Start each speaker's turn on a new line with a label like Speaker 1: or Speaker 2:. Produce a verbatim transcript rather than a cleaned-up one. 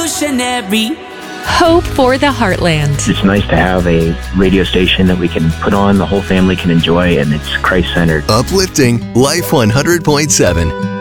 Speaker 1: Hope for the Heartland.
Speaker 2: It's nice to have a radio station that we can put on, the whole family can enjoy, and it's Christ-centered.
Speaker 3: Uplifting Life one hundred point seven.